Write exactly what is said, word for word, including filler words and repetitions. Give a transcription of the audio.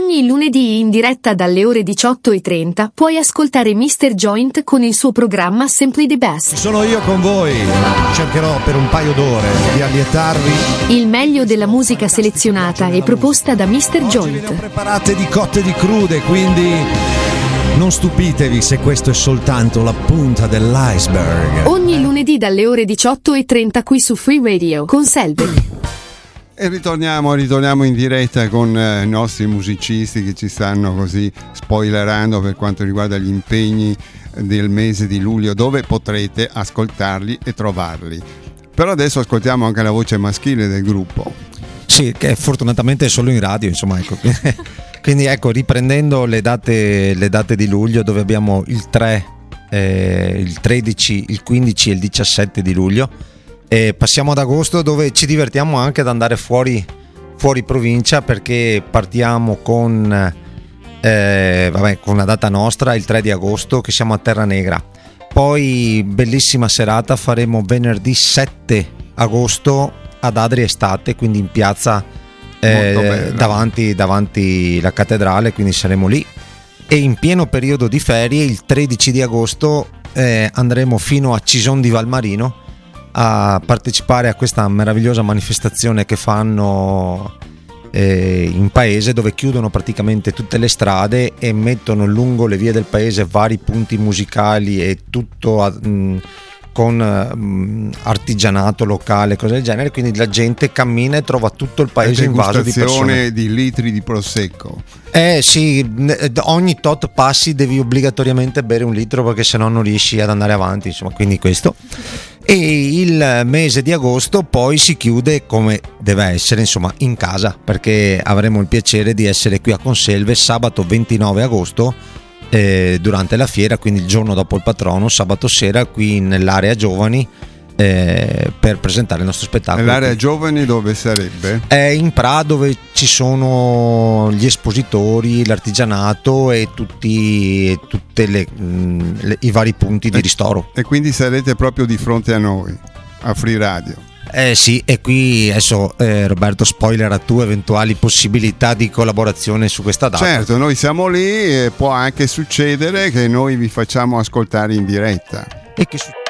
Ogni lunedì in diretta dalle ore diciotto e trenta puoi ascoltare mister Joint con il suo programma Simply the Best. Sono io con voi, cercherò per un paio d'ore di allietarvi. Il meglio della musica selezionata e proposta da mister Oggi Joint. ve ne ho preparate di cotte e di crude, quindi non stupitevi se questo è soltanto la punta dell'iceberg. Ogni lunedì dalle ore diciotto e trenta qui su Free Radio con Selby. E ritorniamo, ritorniamo in diretta con eh, i nostri musicisti che ci stanno così spoilerando per quanto riguarda gli impegni del mese di luglio, dove potrete ascoltarli e trovarli. Però adesso ascoltiamo anche la voce maschile del gruppo. Sì, che fortunatamente è solo in radio, insomma, ecco. Quindi ecco, riprendendo le date, le date di luglio, dove abbiamo il tre, eh, il tredici, il quindici e il diciassette di luglio. E passiamo ad agosto, dove ci divertiamo anche ad andare fuori, fuori provincia, perché partiamo con, eh, vabbè, con una data nostra, il tre di agosto, che siamo a Terra Negra. Poi bellissima serata faremo venerdì sette agosto ad Adri Estate, quindi in piazza eh, davanti, davanti la cattedrale, quindi saremo lì. E in pieno periodo di ferie, il tredici di agosto eh, andremo fino a Cison di Valmarino a partecipare a questa meravigliosa manifestazione che fanno eh, in paese, dove chiudono praticamente tutte le strade e mettono lungo le vie del paese vari punti musicali e tutto a, mh, con mh, artigianato locale, cose del genere, quindi la gente cammina e trova tutto il paese invaso di persone. Di litri di prosecco. Eh sì, ogni tot passi devi obbligatoriamente bere un litro, perché sennò non riesci ad andare avanti, insomma, quindi questo. E il mese di agosto poi si chiude come deve essere, insomma, in casa, perché avremo il piacere di essere qui a Conselve sabato ventinove agosto eh, durante la fiera, quindi il giorno dopo il patrono, sabato sera qui nell'area giovani eh, per presentare il nostro spettacolo. Nell'area giovani dove sarebbe? È in Pra, dove ci sono gli espositori, l'artigianato e tutti e tutte le, le, i vari punti di ristoro. E quindi sarete proprio di fronte a noi, a Free Radio. Eh sì, e qui adesso eh, Roberto spoilerà tu eventuali possibilità di collaborazione su questa data. Certo, noi siamo lì e può anche succedere che noi vi facciamo ascoltare in diretta. E che succede?